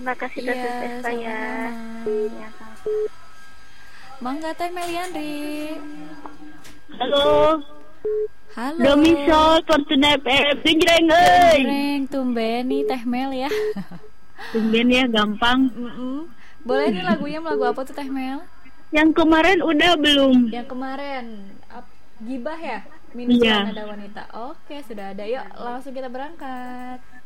Terima kasih Iya, atas Esta ya. sama-sama. Ya, Mangga Teh Meliandri. Halo, Halo. Domisol Fortuna FM, pinjreng euy. Reng tumben nih Teh Mel ya. Tumben ya, gampang. Boleh nih lagunya, lagu apa tuh Teh Mel? Yang kemarin udah belum? Yang kemarin Gibah ya? Minus Iya. Ada Wanita. Oke, sudah ada. Yuk langsung kita berangkat.